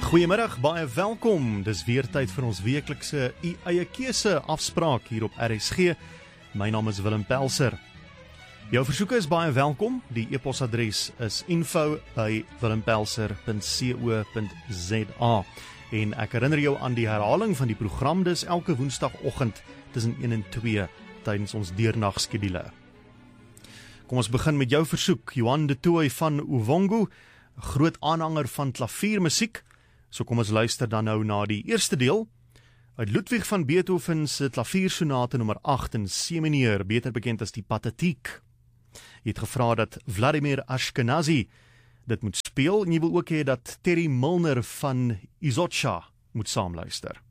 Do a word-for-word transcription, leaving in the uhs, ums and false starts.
Goeiemiddag, baie welkom. Dis weer tyd vir ons weeklikse U Eie Keuse afspraak hier op R S G. My naam is Willem Pelser. Jou versoeke is baie welkom. Die e-posadres is info by willempelser punt co punt za. En ek herinner jou aan die herhaling van die program, dis elke woensdagoggend tussen een en twee tydens ons deurnagskedule. Kom ons begin met jou versoek. Johan de Tooy van Uvongo, groot aanhanger van klaviermusiek. So kom ons luister dan nou na die eerste deel uit Ludwig van Beethoven se klaviersonate nommer agt in C mineur, beter bekend as die Pathétique. Jy het gevra dat Vladimir Ashkenazi dit moet speel en jy wil ook hê dat Terry Milner van Izotcha moet saamluister.